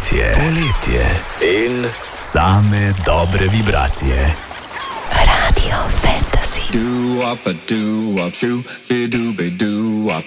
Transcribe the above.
poletje in same dobre vibracije. Radio Fantasy. Do up a do up, shoo, be do be do up.